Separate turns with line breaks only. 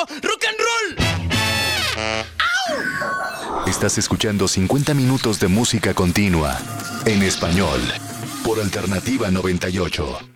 rock and roll.
Estás escuchando 50 minutos de música continua en español por Alternativa 98.